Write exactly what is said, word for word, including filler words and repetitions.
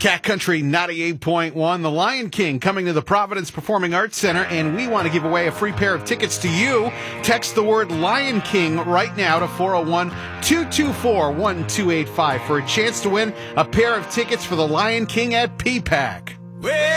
Cat Country ninety-eight point one, The Lion King coming to the Providence Performing Arts Center, and we want to give away a free pair of tickets to you. Text the word Lion King right now to four oh one, two two four, one two eight five for a chance to win a pair of tickets for The Lion King at P PAC.